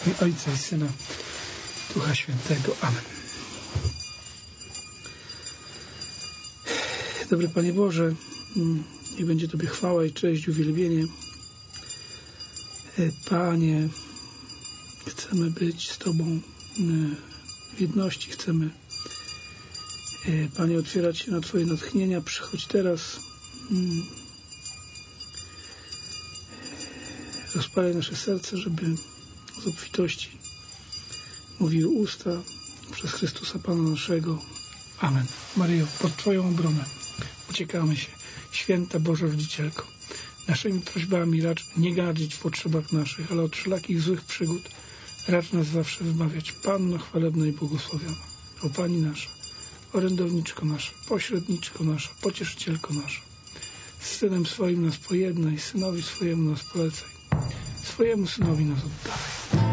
i Ojca i Syna, Ducha Świętego. Amen. Dobry Panie Boże, niech będzie Tobie chwała i cześć, uwielbienie. Panie, chcemy być z Tobą w jedności, chcemy, Panie, otwierać się na Twoje natchnienia. Przychodź teraz, rozpalaj nasze serce, żeby z obfitości mówiły usta przez Chrystusa Pana naszego. Amen. Maryjo, pod Twoją obronę uciekamy się. Święta Boża Rodzicielko, naszymi prośbami racz nie gardzić w potrzebach naszych, ale od wszelakich złych przygód racz nas zawsze wybawiać. Panno chwalebna i błogosławiona, o Pani nasza, orędowniczko nasza, pośredniczko nasza, pocieszycielko nasza, z Synem swoim nas pojednaj, Synowi swojemu nas polecaj, swojemu Synowi nas oddawaj.